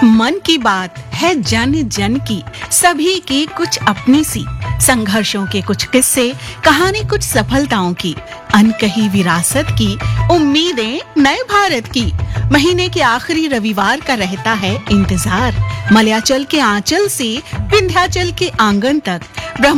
मन की बात है जन जन की, सभी की कुछ अपनी सी, संघर्षों के कुछ किस्से, कहानी कुछ सफलताओं की, अनकही विरासत की, उम्मीदें नए भारत की। महीने के आखिरी रविवार का रहता है इंतजार, मलयाचल के आंचल से विंध्याचल के आंगन तक,